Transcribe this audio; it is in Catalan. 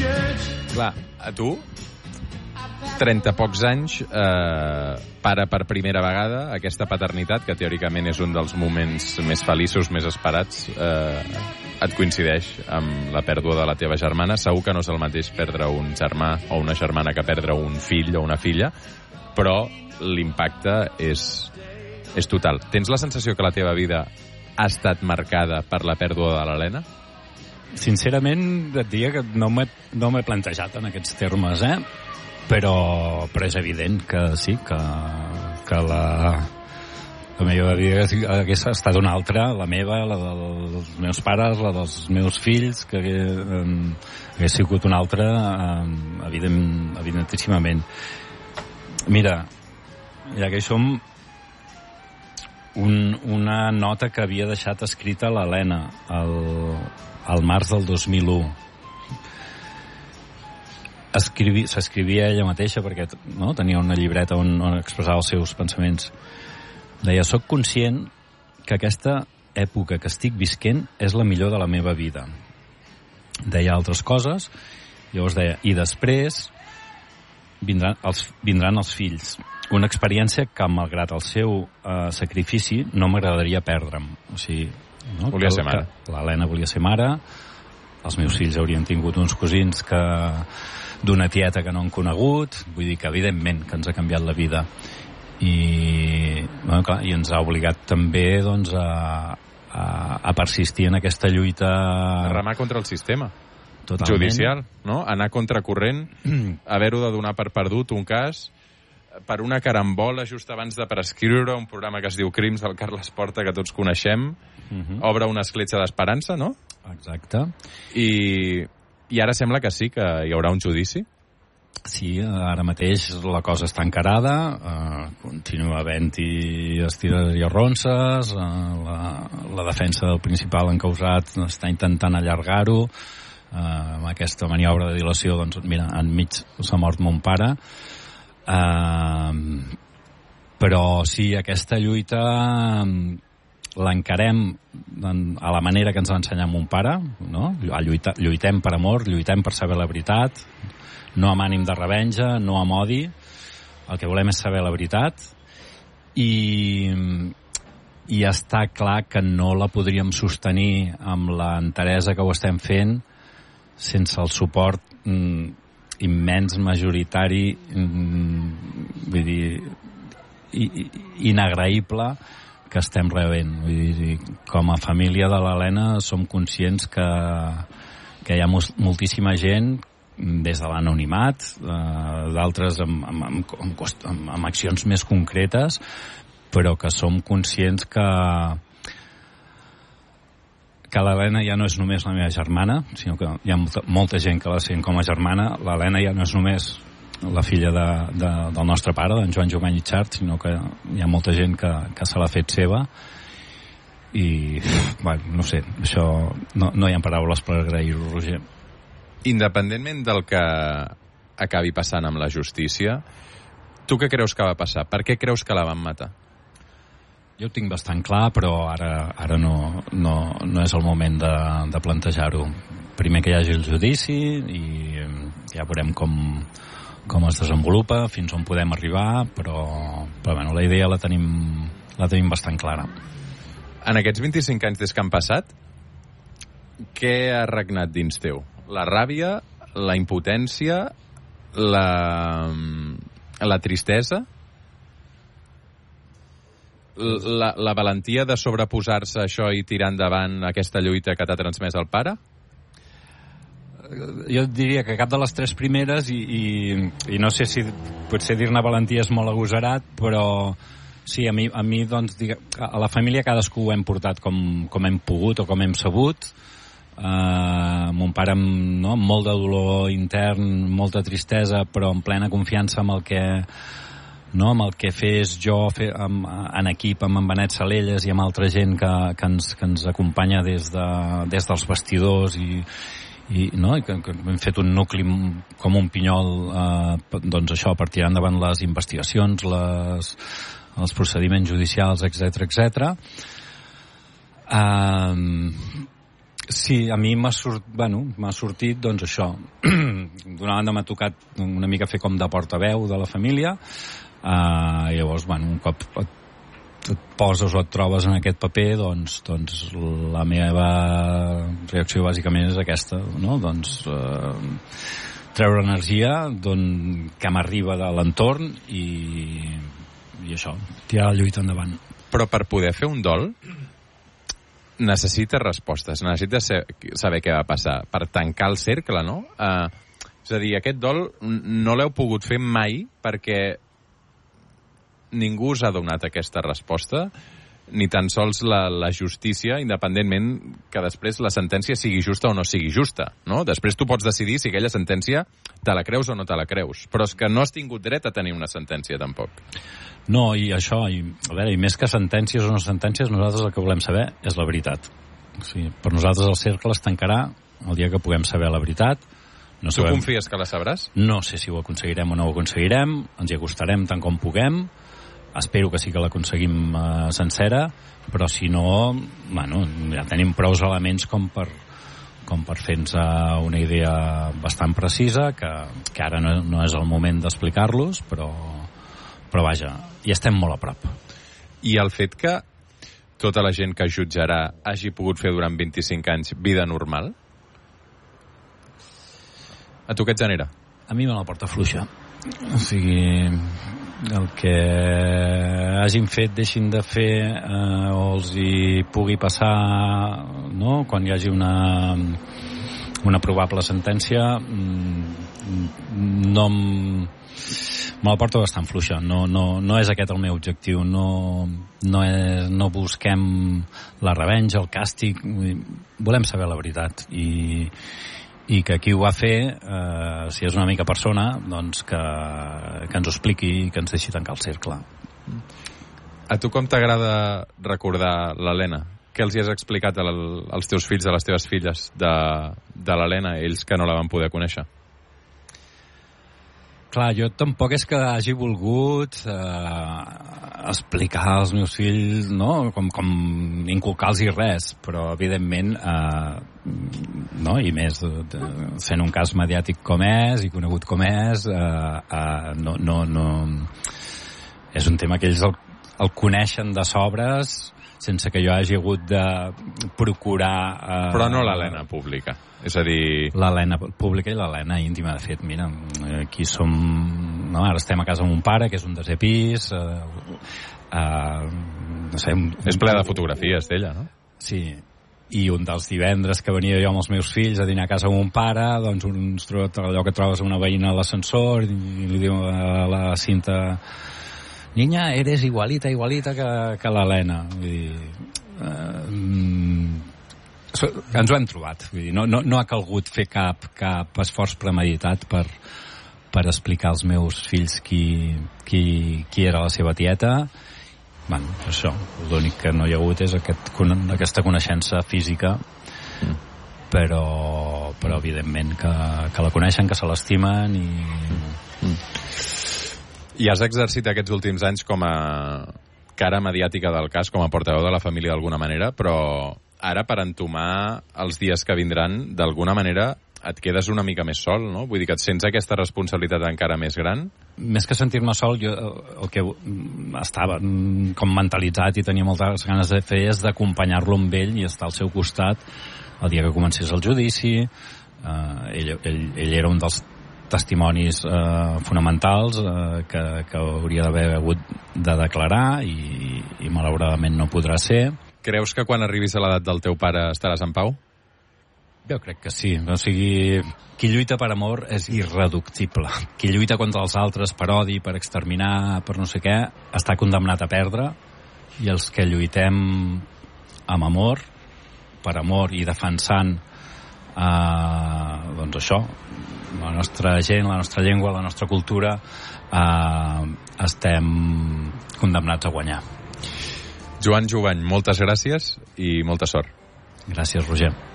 Clar, a tu, 30 pocs anys, para per primera vegada aquesta paternitat, que teòricament és un dels moments més feliços, més esperats, et coincideix amb la pèrdua de la teva germana. Segur que no és el mateix perdre un germà o una germana que perdre un fill o una filla, però l'impacte és total. Tens la sensació que la teva vida ha estat marcada per la pèrdua de l'Helena? Sincerament, et diria que no m'he plantejat en aquests termes, però és evident que sí, que la meva vida hagués estat una altra, la meva, la dels meus pares, la dels meus fills, que hagués sigut una altra, evidentíssimament. Mira que hi som, una nota que havia deixat escrita l'Helena al març del 2001. S'escrivia ella mateixa perquè tenia una llibreta on expressava els seus pensaments. Deia: soc conscient que aquesta època que estic visquent és la millor de la meva vida. Deia altres coses, llavors deia: i després vindran els fills. Una experiència que, malgrat el seu sacrifici, no m'agradaria perdre'm. O sigui, volia ser mare. L'Helena volia ser mare, els meus fills haurien tingut uns cosins d'una tieta que no han conegut, vull dir que evidentment que ens ha canviat la vida. I ens ha obligat també a persistir en aquesta lluita... A remar contra el sistema. Totalment. Judicial, no? Anar contracorrent, haver-ho de donar per perdut un cas, per una carambola just abans de prescriure un programa que es diu Crims del Carles Porta, que tots coneixem, obre una escletxa d'esperança, no? Exacte. I ara sembla que sí, que hi haurà un judici? Sí, ara mateix la cosa està encarada, continua havent-hi estires i arronses, la defensa del principal encausat està intentant allargar-ho, amb aquesta maniobra de dilació, doncs mira, enmig s'ha mort mon pare, però sí, aquesta lluita l'encarem a la manera que ens va ensenyar mon pare, no? Lluitem per amor, lluitem per saber la veritat, no amb ànim de revenja, no amb odi, el que volem és saber la veritat, i està clar que no la podríem sostenir amb la enteresa que ho estem fent sense el suport immens, majoritari, vull dir, inagraïble que estem rebent. Vull dir, com a família de l'Helena som conscients que hi ha moltíssima gent, des de l'anonimat, d'altres amb accions més concretes, però que som conscients que l'Helena ja no és només la meva germana, sinó que hi ha molta gent que la sent com a germana. L'Helena ja no és només la filla del nostre pare, d'en Joan Jumany i Xart, sinó que hi ha molta gent que se l'ha fet seva. I, bueno, no sé, això no hi ha paraules per agrair-ho, Roger. Independentment del que acabi passant amb la justícia, tu què creus que va passar? Per què creus que la van matar? Jo ho tinc bastant clar, però ara no és el moment de plantejar-ho. Primer que hi hagi el judici i ja veurem com es desenvolupa, fins on podem arribar, però bueno, la idea la tenim bastant clara. En aquests 25 anys des que han passat, què ha regnat dins teu? La ràbia, la impotència, la tristesa, la valentia de sobreposar-se a això i tirar endavant aquesta lluita que t'ha transmès el pare? Jo diria que cap de les tres primeres, i no sé si potser dir-ne valentia és molt agosarat, però sí, a mi doncs, a la família cadascú ho hem portat com hem pogut o com hem sabut. Mon pare amb molt de dolor intern, molta tristesa, però en plena confiança amb el que fes jo en equip amb en Benet Salelles i amb altra gent que ens acompanya des dels vestidors i que hem fet un nucli com un pinyol, doncs això, per tirar endavant les investigacions, els procediments judicials, etc. Sí, a mi m'ha sortit, doncs això, d'una banda m'ha tocat una mica fer com de portaveu de la família, i llavors, bueno, un cop et poses o et trobes en aquest paper, doncs la meva reacció bàsicament és aquesta, no? Doncs treure energia que m'arriba de l'entorn i això, tirar la lluita endavant. Però per poder fer un dol necessites respostes, necessites saber què va passar per tancar el cercle, no? És a dir, aquest dol no l'heu pogut fer mai perquè ningú us ha donat aquesta resposta, ni tan sols la justícia, independentment que després la sentència sigui justa o no sigui justa, no? Després tu pots decidir si aquella sentència te la creus o no te la creus, però és que no has tingut dret a tenir una sentència, tampoc. No, i això, a veure, i més que sentències o no sentències, nosaltres el que volem saber és la veritat. O sigui, per nosaltres el cercle es tancarà el dia que puguem saber la veritat. No tu confies que la sabràs? No sé si ho aconseguirem o no ho aconseguirem, ens hi acostarem tant com puguem, espero que sí que l'aconseguim sencera, però si no, bueno, ja tenim prou elements com per fer-nos una idea bastant precisa, que ara no és el moment d'explicar-los, però vaja, hi estem molt a prop. I el fet que tota la gent que jutjarà hagi pogut fer durant 25 anys vida normal, a tu què et genera? A mi me la porta fluixa. O sigui, el que hagin fet, deixin de fer, o els hi pugui passar, no?, quan hi hagi una probable sentència, me la porto bastant fluixa. No és aquest el meu objectiu. No busquem la revenja, el càstig. Volem saber la veritat. I que qui ho va fer, si és una mica persona, doncs que ens ho expliqui i que ens deixi tancar el cercle. A tu com t'agrada recordar l'Helena? Què els hi has explicat als teus fills, a les teves filles de l'Helena, ells que no la van poder conèixer? Clar, jo tampoc és que hagi volgut explicar als meus fills, no?, com inculcar-los res, però evidentment, no?, i més sent un cas mediàtic com és i conegut com és, no és un tema que ells el coneixen de sobres sense que jo hagi hagut de procurar... Però no l'Helena pública. És a dir... L'Helena pública i l'Helena íntima. De fet, mira, aquí som... No, ara estem a casa amb un pare, que és un desè pis... no sé... És ple de fotografies d'ella, no? Sí. I un dels divendres que venia jo amb els meus fills a dinar a casa amb un pare, doncs allò que trobes una veïna a l'ascensor i li diu a la Cinta... Niña, eres igualita que l'Helena. Vull dir, ens ho hem trobat. Vull dir, no ha calgut fer cap esforç premeditat per explicar als meus fills qui era la seva tieta. Bueno, això, l'únic que no hi ha hagut és aquesta coneixença física, però evidentment que la coneixen, que se l'estimen I has exercit aquests últims anys com a cara mediàtica del cas, com a portaveu de la família d'alguna manera, però ara per entomar els dies que vindran, d'alguna manera et quedes una mica més sol, no? Vull dir que et sents aquesta responsabilitat encara més gran? Més que sentir-me sol, jo el que estava com mentalitzat i tenia moltes ganes de fer és d'acompanyar-lo amb ell i estar al seu costat el dia que comencés el judici. Ell era un dels testimonis fonamentals que hauria d'haver hagut de declarar i malauradament no podrà ser. Creus que quan arribis a l'edat del teu pare estaràs en pau? Jo crec que sí. O sigui, qui lluita per amor és irreductible. Qui lluita contra els altres per odi, per exterminar, per no sé què, està condemnat a perdre, i els que lluitem amb amor, per amor i defensant doncs això, la nostra gent, la nostra llengua, la nostra cultura, estem condemnats a guanyar. Joan Jovany, moltes gràcies i molta sort. Gràcies, Roger.